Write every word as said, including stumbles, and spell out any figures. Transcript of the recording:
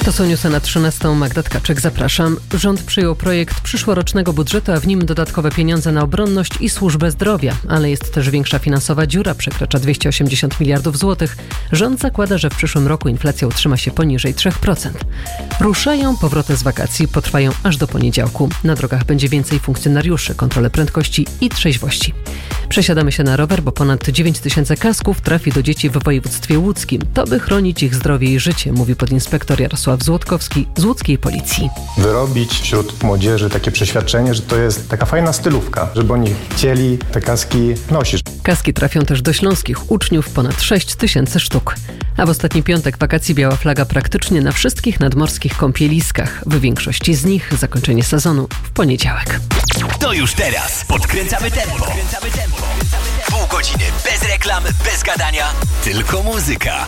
To są newsy na trzynastą. Magda Tkaczyk, zapraszam. Rząd przyjął projekt przyszłorocznego budżetu, a w nim dodatkowe pieniądze na obronność i służbę zdrowia. Ale jest też większa finansowa dziura, przekracza dwieście osiemdziesiąt miliardów złotych. Rząd zakłada, że w przyszłym roku inflacja utrzyma się poniżej trzy procent. Ruszają powroty z wakacji, potrwają aż do poniedziałku. Na drogach będzie więcej funkcjonariuszy, kontrole prędkości i trzeźwości. Przesiadamy się na rower, bo ponad dziewięć tysięcy kasków trafi do dzieci w województwie łódzkim. To by chronić ich zdrowie i życie, mówi podinspektor Jarosław Złotkowski z łódzkiej policji. Wyrobić wśród młodzieży takie przeświadczenie, że to jest taka fajna stylówka, żeby oni chcieli te kaski nosić. Kaski trafią też do śląskich uczniów, ponad sześć tysięcy sztuk. A w ostatni piątek wakacji biała flaga praktycznie na wszystkich nadmorskich kąpieliskach. W większości z nich zakończenie sezonu w poniedziałek. To już teraz podkręcamy tempo. Pół godziny bez reklam, bez gadania, tylko muzyka.